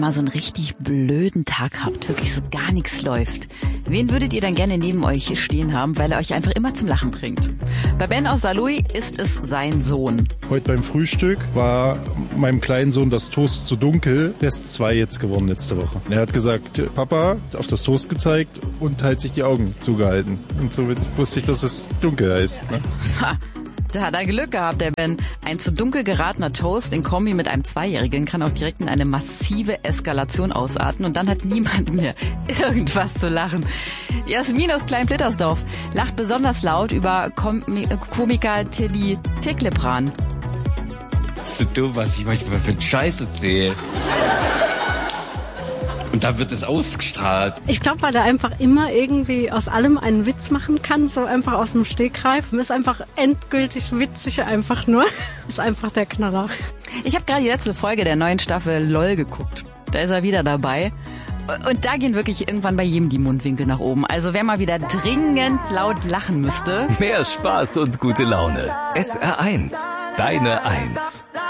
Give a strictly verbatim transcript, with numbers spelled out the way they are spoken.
mal so einen richtig blöden Tag habt, wirklich so gar nichts läuft, wen würdet ihr dann gerne neben euch stehen haben, weil er euch einfach immer zum Lachen bringt? Bei Ben aus Saarlouis ist es sein Sohn. Heute beim Frühstück war meinem kleinen Sohn das Toast zu dunkel. Der ist zwei jetzt geworden letzte Woche. Er hat gesagt, Papa, auf das Toast gezeigt und halt sich die Augen zugehalten. Und somit wusste ich, dass es dunkel heißt. Ne? Ha. Da hat er Glück gehabt, der Ben. Ein zu dunkel geratener Toast in Kombi mit einem Zweijährigen kann auch direkt in eine massive Eskalation ausarten und dann hat niemand mehr irgendwas zu lachen. Jasmin aus Klein-Plittersdorf lacht besonders laut über Kom- Komiker Tilly Ticklepran. So dumm, was ich manchmal für einen Scheiß erzähle. Und da wird es ausgestrahlt. Ich glaube, weil er einfach immer irgendwie aus allem einen Witz machen kann, so einfach aus dem Stegreif. Ist einfach endgültig witzig einfach nur. Ist einfach der Knaller. Ich habe gerade die letzte Folge der neuen Staffel LOL geguckt. Da ist er wieder dabei. Und da gehen wirklich irgendwann bei jedem die Mundwinkel nach oben. Also wer mal wieder dringend laut lachen müsste. Mehr Spaß und gute Laune. S R eins, deine Eins.